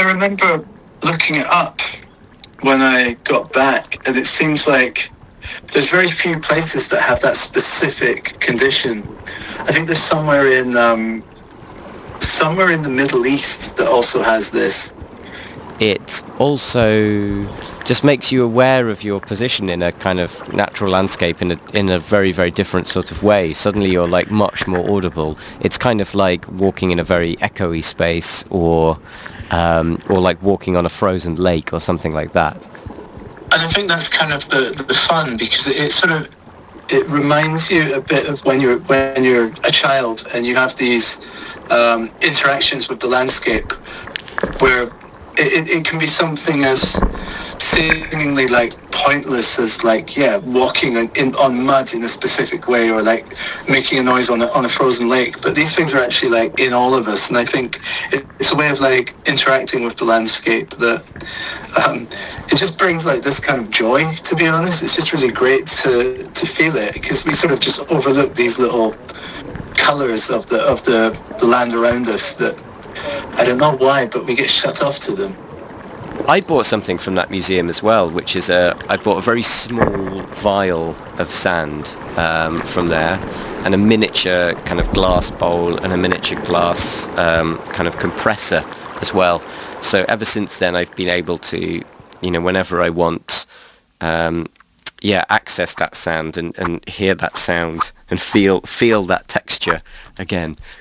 I remember looking it up when I got back, and it seems like there's very few places that have that specific condition. I think there's somewhere in the Middle East that also has this. It also just makes you aware of your position in a kind of natural landscape in a very, very different sort of way. Suddenly you're like much more audible. It's kind of like walking in a very echoey space, or like walking on a frozen lake or something like that. And I think that's kind of the fun, because it reminds you a bit of when you're a child and you have these interactions with the landscape, where it can be something as seemingly like pointless as like walking on mud in a specific way, or like making a noise on a frozen lake. But these things are actually like in all of us, and I think it's a way of like interacting with the landscape that it just brings like this kind of joy. To be honest, it's just really great to feel it, because we sort of just overlook these little colours of the land around us that I don't know why, but we get shut off to them. I bought something from that museum as well, which is I bought a very small vial of sand from there, and a miniature kind of glass bowl, and a miniature glass kind of compressor as well. So ever since then, I've been able to, whenever I want, access that sand and hear that sound and feel that texture again,